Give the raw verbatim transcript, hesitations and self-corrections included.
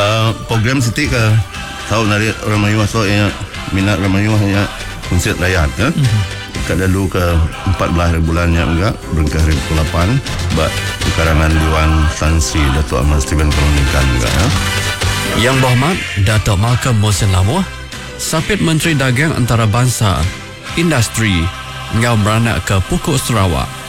uh, program Siti ke tahu dari orang Melayu so yang minat orang Melayu hanya konsert rakyat ya. Mm-hmm. Kat lalu ke empat belas bulannya enggak berengkah ribu lapan buat karangan Dewan Sansi Datuk Ahmad Steven Perundingkan juga ya. Yang Berhormat Datuk Malcolm Mohsen Lamoh, Sapit Menteri Dagang Antarabangsa Industri ngau beranak ke Pokok Sarawak.